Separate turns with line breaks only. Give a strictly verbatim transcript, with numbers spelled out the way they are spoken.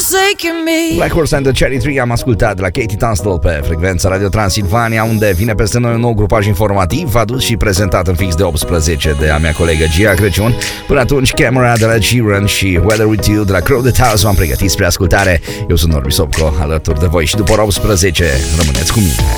forsaken me.
Black Horse and the Cherry Tree am ascultat de la Katie Tunstall pe frecvența Radio Transilvania, unde vine peste noi un nou grupaj informativ adus și prezentat în fix de optsprezece de a mea colegă Gia Crăciun. Până atunci, Camera de la Sheeran și Weather With You de la Crowded House v-am pregătit spre ascultare. Eu sunt Norbi Sopco, alături de voi și după ora optsprezece rămâneți cu mine.